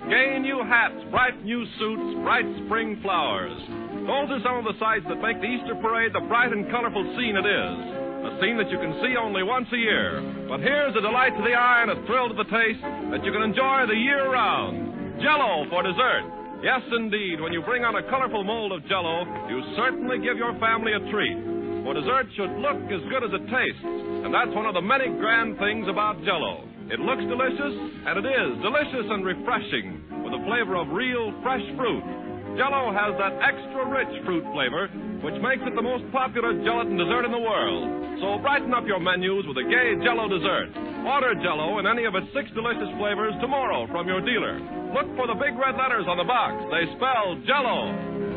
Gay new hats, bright new suits, bright spring flowers. Those are some of the sights that make the Easter parade the bright and colorful scene it is. A scene that you can see only once a year. But here's a delight to the eye and a thrill to the taste that you can enjoy the year round. Jell-O for dessert. Yes, indeed, when you bring on a colorful mold of Jell-O, you certainly give your family a treat. For dessert should look as good as it tastes, and that's one of the many grand things about Jell-O. It looks delicious, and it is delicious and refreshing with a flavor of real fresh fruit. Jell-O has that extra rich fruit flavor, which makes it the most popular gelatin dessert in the world. So brighten up your menus with a gay Jell-O dessert. Order Jell-O in any of its 6 delicious flavors tomorrow from your dealer. Look for the big red letters on the box. They spell Jell-O.